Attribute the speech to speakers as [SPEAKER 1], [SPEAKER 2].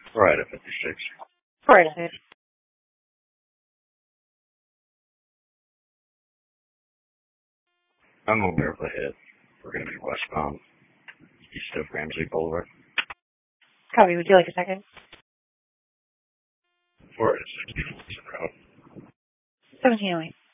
[SPEAKER 1] Right at 56.
[SPEAKER 2] Right.
[SPEAKER 1] I'm aware of the hit. We're going to be westbound. East of Ramsey Boulevard.
[SPEAKER 2] Copy. Would you like a second?
[SPEAKER 1] 4 to 60 Road.
[SPEAKER 2] 1708.